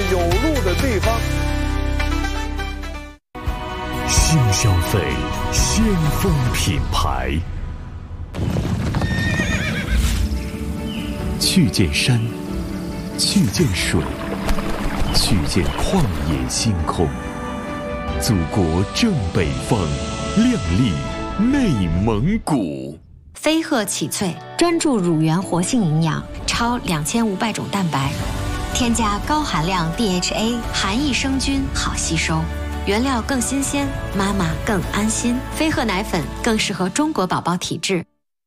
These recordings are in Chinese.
有路的地方。 新消费，先锋品牌。去见山，去见水，去见旷野星空。祖国正北方，亮丽内蒙古。 飞鹤启萃专注乳源活性营养，超2500种蛋白，添加高含量 DHA， 含益生菌，好吸收。原料更新鲜，妈妈更安心。飞鹤奶粉更适合中国宝宝体质。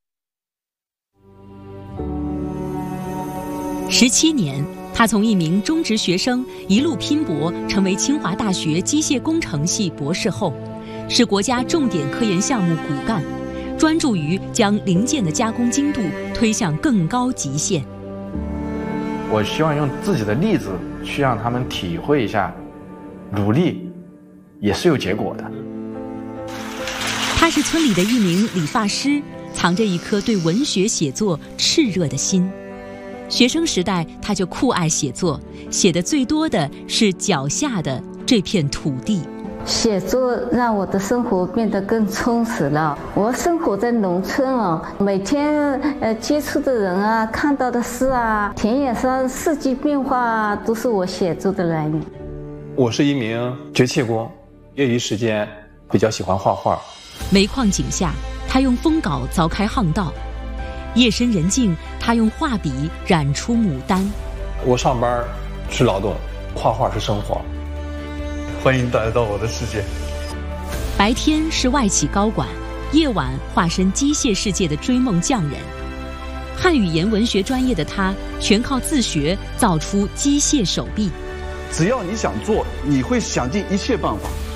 17年，他从一名中职学生一路拼搏，成为清华大学机械工程系博士后，是国家重点科研项目骨干，专注于将零件的加工精度推向更高极限。 我希望用自己的例子去让他们体会一下，努力也是有结果的。 他是村里的一名理发师，藏着一颗对文学写作炽热的心。学生时代，他就酷爱写作，写的最多的是脚下的这片土地。 写作让我的生活变得更充实了。我生活在农村啊，每天接触的人啊，看到的事啊，田野上四季变化啊，都是我写作的来源。 我是一名掘砌工，业余时间比较喜欢画画。 煤矿井下，他用风镐凿开巷道；夜深人静，他用画笔染出牡丹。 我上班是劳动，画画是生活。 欢迎来到我的世界。 白天是外企高管，夜晚化身机械世界的追梦匠人。汉语言文学专业的他，全靠自学造出机械手臂。 只要你想做，你会想尽一切办法。